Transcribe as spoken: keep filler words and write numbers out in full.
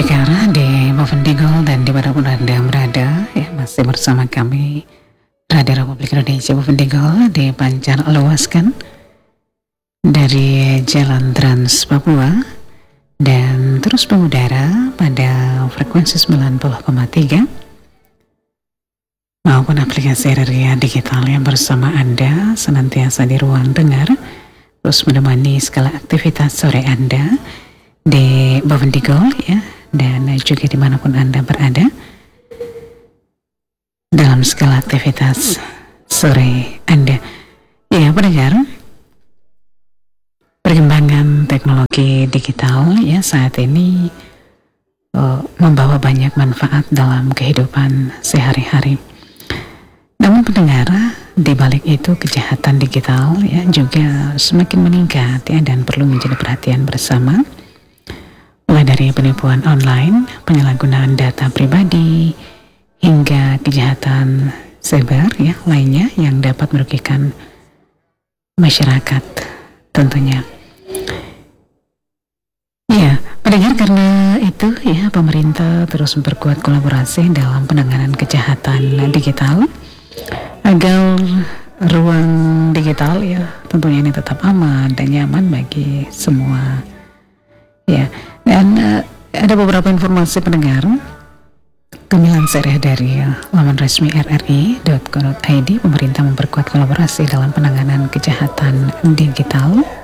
Pendengar di Bovendigul dan dimanapun Anda berada, ya masih bersama kami Radio Republik Indonesia Bovendigul di Pancar Luaskan dari Jalan Trans Papua dan terus mengudara pada frekuensi sembilan puluh koma tiga maupun aplikasi Radio Digital yang bersama Anda senantiasa di ruang dengar, terus menemani segala aktivitas sore Anda di Bovendigul ya, dan juga dimanapun Anda berada dalam segala aktivitas sore Anda. Ya, pendengar, perkembangan teknologi digital ya saat ini uh, membawa banyak manfaat dalam kehidupan sehari-hari. Namun pendengar, di balik itu kejahatan digital ya juga semakin meningkat ya, dan perlu menjadi perhatian bersama. Mulai dari penipuan online, penyalahgunaan data pribadi, hingga kejahatan cyber ya lainnya yang dapat merugikan masyarakat tentunya. Ya, pendengar, karena itu ya pemerintah terus memperkuat kolaborasi dalam penanganan kejahatan digital agar ruang digital ya tentunya ini tetap aman dan nyaman bagi semua. Ya, dan uh, ada beberapa informasi pendengar kami lansir dari uh, laman resmi r r i dot co dot i d. Pemerintah memperkuat kolaborasi dalam penanganan kejahatan digital